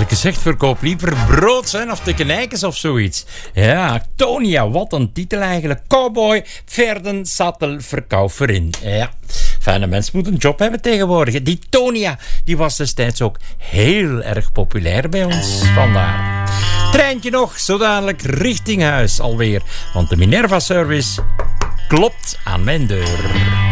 Eerlijk gezegd, verkoop liever brood zijn of tekkenijkens of zoiets. Ja, Tonia, wat een titel eigenlijk. Cowboy, Pferden, Sattel, Verkauferin. Ja, fijne mens moet een job hebben tegenwoordig. Die Tonia, die was destijds ook heel erg populair bij ons. Vandaar. Treintje nog, zo dadelijk richting huis alweer. Want de Minerva Service klopt aan mijn deur.